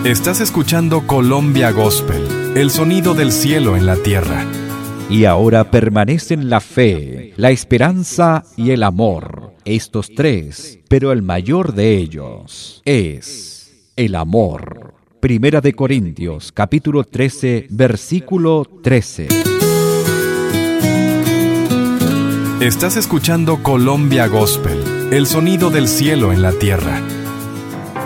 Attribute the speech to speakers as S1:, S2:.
S1: Estás escuchando Colombia Gospel, el sonido del cielo en la tierra.
S2: Y ahora permanecen la fe, la esperanza y el amor, estos tres, pero el mayor de ellos es el amor. Primera de Corintios, capítulo 13, versículo 13.
S1: Estás escuchando Colombia Gospel, el sonido del cielo en la tierra.